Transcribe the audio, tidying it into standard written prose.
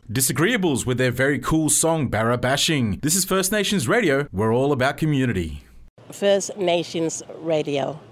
Disagreeables with their very cool song Barra Bashing. This is First Nations Radio. We're all about community. First Nations Radio.